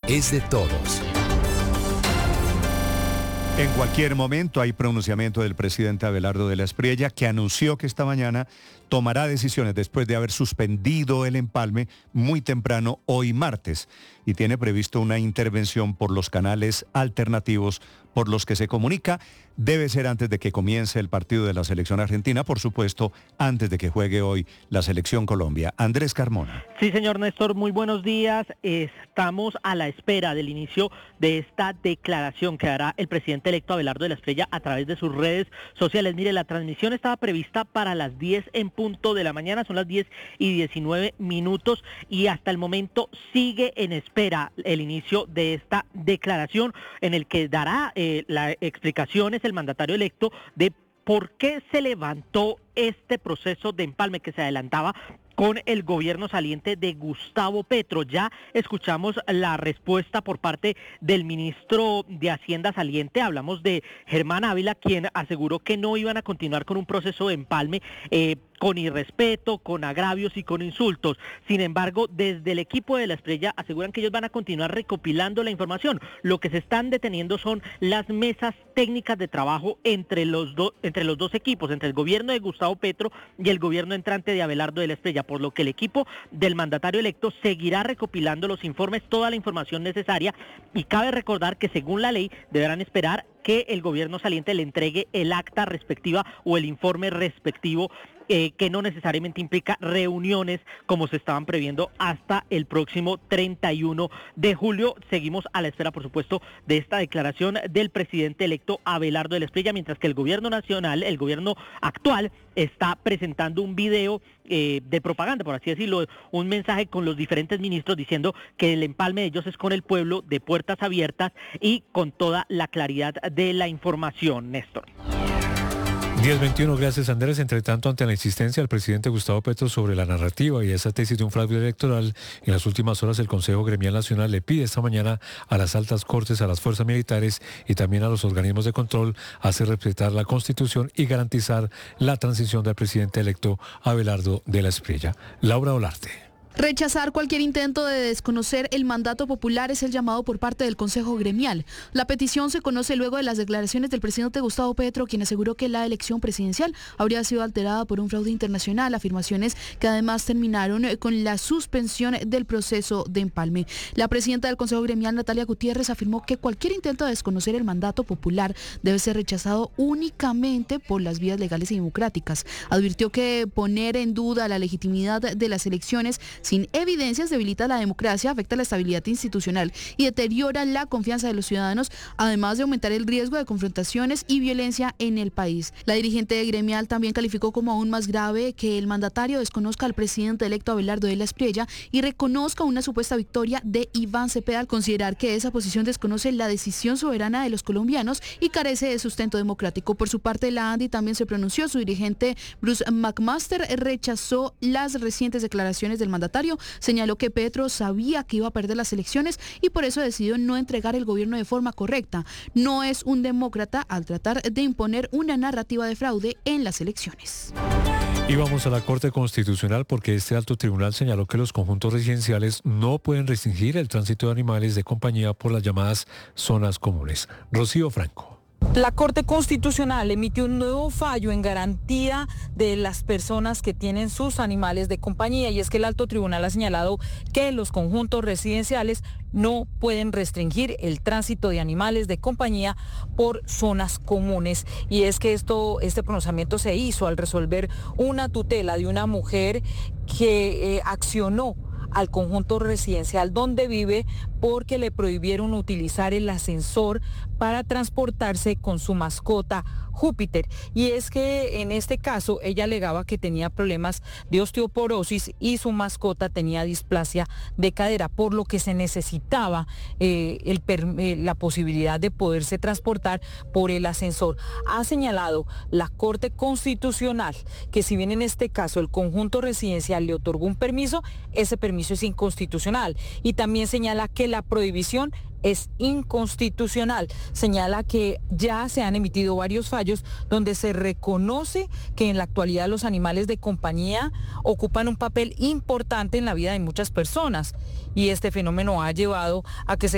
es de todos. En cualquier momento hay pronunciamiento del presidente Abelardo de la Espriella, que anunció que esta mañana tomará decisiones después de haber suspendido el empalme muy temprano hoy martes, y tiene previsto una intervención por los canales alternativos por los que se comunica. Debe ser antes de que comience el partido de la selección argentina, por supuesto, antes de que juegue hoy la selección Colombia. Andrés Carmona. Sí, señor Néstor, muy buenos días. Estamos a la espera del inicio de esta declaración que hará el presidente electo Abelardo de la Espriella a través de sus redes sociales. Mire, la transmisión estaba prevista para las 10 en punto de la mañana, son las 10:19 y hasta el momento sigue en espera el inicio de esta declaración, en el que dará las explicaciones el mandatario electo de por qué se levantó este proceso de empalme que se adelantaba con el gobierno saliente de Gustavo Petro. Ya escuchamos la respuesta por parte del ministro de Hacienda saliente. Hablamos de Germán Ávila, quien aseguró que no iban a continuar con un proceso de empalme con irrespeto, con agravios y con insultos. Sin embargo, desde el equipo de la Espriella aseguran que ellos van a continuar recopilando la información. Lo que se están deteniendo son las mesas técnicas de trabajo entre los dos equipos, entre el gobierno de Gustavo Petro y el gobierno entrante de Abelardo de la Espriella, por lo que el equipo del mandatario electo seguirá recopilando los informes, toda la información necesaria, y cabe recordar que según la ley deberán esperar que el gobierno saliente le entregue el acta respectiva o el informe respectivo, que no necesariamente implica reuniones como se estaban previendo hasta el próximo 31 de julio. Seguimos a la espera, por supuesto, de esta declaración del presidente electo Abelardo de la Espriella, mientras que el gobierno nacional, el gobierno actual, está presentando un video de propaganda, por así decirlo, un mensaje con los diferentes ministros diciendo que el empalme de ellos es con el pueblo, de puertas abiertas y con toda la claridad de la información. Néstor. 10:21, gracias Andrés. Entre tanto, ante la insistencia del presidente Gustavo Petro sobre la narrativa y esa tesis de un fraude electoral, en las últimas horas el Consejo Gremial Nacional le pide esta mañana a las altas cortes, a las fuerzas militares y también a los organismos de control hacer respetar la Constitución y garantizar la transición del presidente electo Abelardo de la Espriella. Laura Olarte. Rechazar cualquier intento de desconocer el mandato popular es el llamado por parte del Consejo Gremial. La petición se conoce luego de las declaraciones del presidente Gustavo Petro, quien aseguró que la elección presidencial habría sido alterada por un fraude internacional, afirmaciones que además terminaron con la suspensión del proceso de empalme. La presidenta del Consejo Gremial, Natalia Gutiérrez, afirmó que cualquier intento de desconocer el mandato popular debe ser rechazado únicamente por las vías legales y democráticas. Advirtió que poner en duda la legitimidad de las elecciones sin evidencias debilita la democracia, afecta la estabilidad institucional y deteriora la confianza de los ciudadanos, además de aumentar el riesgo de confrontaciones y violencia en el país. La dirigente gremial también calificó como aún más grave que el mandatario desconozca al presidente electo Abelardo de la Espriella y reconozca una supuesta victoria de Iván Cepeda, al considerar que esa posición desconoce la decisión soberana de los colombianos y carece de sustento democrático. Por su parte, la ANDI también se pronunció. Su dirigente Bruce McMaster rechazó las recientes declaraciones del mandatario, señaló que Petro sabía que iba a perder las elecciones y por eso decidió no entregar el gobierno de forma correcta. No es un demócrata al tratar de imponer una narrativa de fraude en las elecciones. Y vamos a la Corte Constitucional porque este alto tribunal señaló que los conjuntos residenciales no pueden restringir el tránsito de animales de compañía por las llamadas zonas comunes. Rocío Franco. La Corte Constitucional emitió un nuevo fallo en garantía de las personas que tienen sus animales de compañía, y es que el alto tribunal ha señalado que los conjuntos residenciales no pueden restringir el tránsito de animales de compañía por zonas comunes. Y es que este pronunciamiento se hizo al resolver una tutela de una mujer que accionó al conjunto residencial donde vive porque le prohibieron utilizar el ascensor para transportarse con su mascota Júpiter. Y es que en este caso ella alegaba que tenía problemas de osteoporosis y su mascota tenía displasia de cadera, por lo que se necesitaba la posibilidad de poderse transportar por el ascensor. Ha señalado la Corte Constitucional que si bien en este caso el conjunto residencial le otorgó un permiso, ese permiso es inconstitucional, y también señala que la prohibición es inconstitucional. Señala que ya se han emitido varios fallos donde se reconoce que en la actualidad los animales de compañía ocupan un papel importante en la vida de muchas personas, y este fenómeno ha llevado a que se